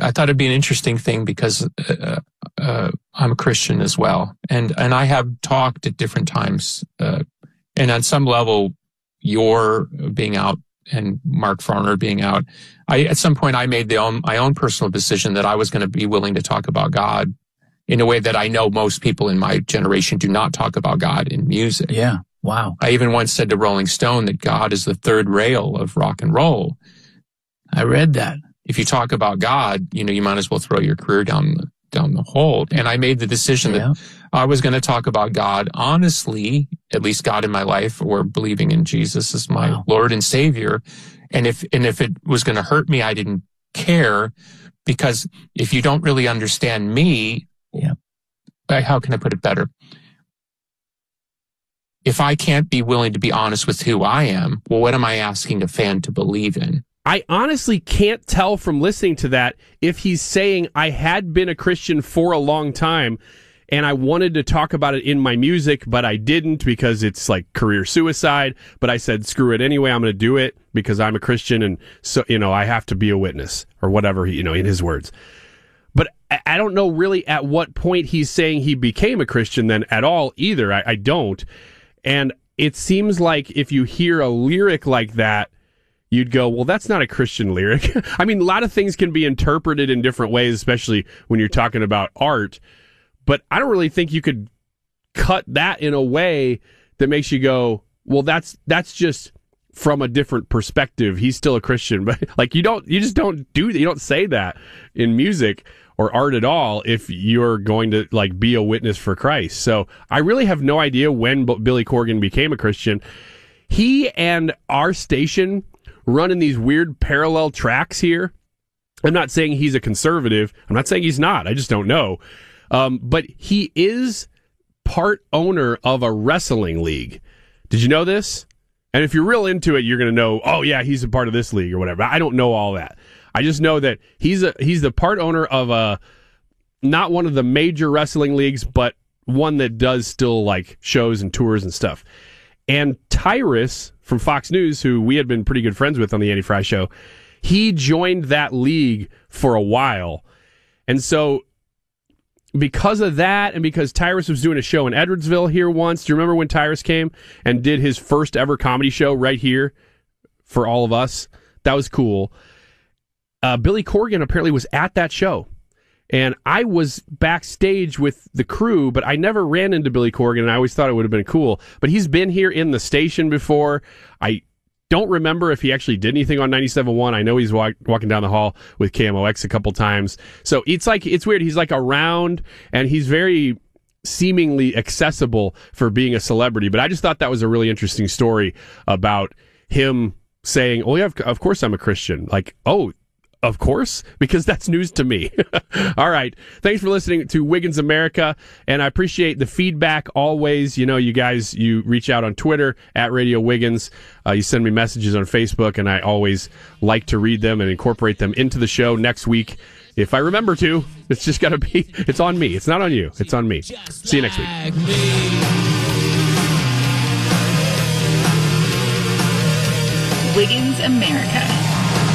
I thought it'd be an interesting thing because I'm a Christian as well, and I have talked at different times, and on some level, your being out and Mark Farner being out, at some point I made my own personal decision that I was going to be willing to talk about God in a way that I know most people in my generation do not talk about God in music. Yeah. Wow. I even once said to Rolling Stone that God is the third rail of rock and roll. I read that. If you talk about God, you might as well throw your career down the hole. And I made the decision that I was going to talk about God honestly, at least God in my life, or believing in Jesus as my Lord and Savior. And if it was going to hurt me, I didn't care, because if you don't really understand me, how can I put it better? If I can't be willing to be honest with who I am, well, what am I asking a fan to believe in? I honestly can't tell from listening to that if he's saying I had been a Christian for a long time and I wanted to talk about it in my music, but I didn't because it's like career suicide. But I said, screw it anyway. I'm going to do it because I'm a Christian. And so, I have to be a witness or whatever, in his words. But I don't know really at what point he's saying he became a Christian then at all either. I don't. And it seems like if you hear a lyric like that, you'd go, well, that's not a Christian lyric. I mean, a lot of things can be interpreted in different ways, especially when you're talking about art. But I don't really think you could cut that in a way that makes you go, well, that's just from a different perspective. He's still a Christian. But like, you don't say that in music or art at all if you're going to like be a witness for Christ. So I really have no idea when Billy Corgan became a Christian. He and our station running these weird parallel tracks here. I'm not saying he's a conservative. I'm not saying he's not. I just don't know. But he is part owner of a wrestling league. Did you know this? And if you're real into it, you're going to know, oh yeah, he's a part of this league or whatever. I don't know all that. I just know that he's the part owner of not one of the major wrestling leagues, but one that does still like shows and tours and stuff. And Tyrus from Fox News, who we had been pretty good friends with on the Andy Fry Show, he joined that league for a while. And so because of that, and because Tyrus was doing a show in Edwardsville here once, do you remember when Tyrus came and did his first ever comedy show right here for all of us? That was cool. Billy Corgan apparently was at that show. And I was backstage with the crew, but I never ran into Billy Corgan, and I always thought it would have been cool. But he's been here in the station before. I don't remember if he actually did anything on 97.1. I know he's walking down the hall with KMOX a couple times. So it's weird. He's like around, and he's very seemingly accessible for being a celebrity. But I just thought that was a really interesting story about him saying, oh yeah, of course I'm a Christian. Like, oh, of course, because that's news to me. All right. Thanks for listening to Wiggins America, and I appreciate the feedback always. You guys, you reach out on Twitter at Radio Wiggins. You send me messages on Facebook, and I always like to read them and incorporate them into the show next week. If I remember to, it's just got to be, it's on me. It's not on you. It's on me. See you next week. Wiggins America.